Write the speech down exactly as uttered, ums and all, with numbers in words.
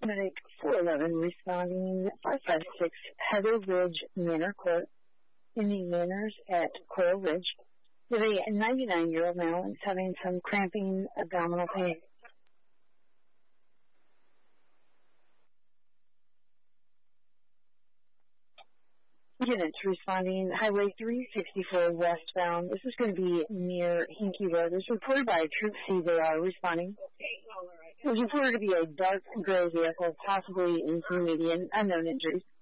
Medic four eleven responding five five six Heather Ridge Manor Court in the Manors at Coral Ridge with a ninety-nine-year-old male is having some cramping abdominal pain. Units responding Highway three sixty-four westbound. This is going to be near Hinky Road. This is reported by Troop C. They are responding. It was reported to be a dark gray vehicle, possibly into median, unknown injuries.